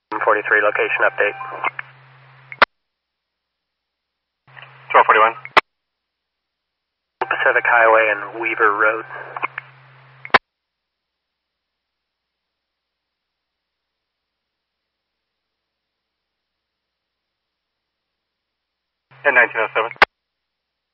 43 location update. 1241. Pacific Highway and Weaver Road. And 1907.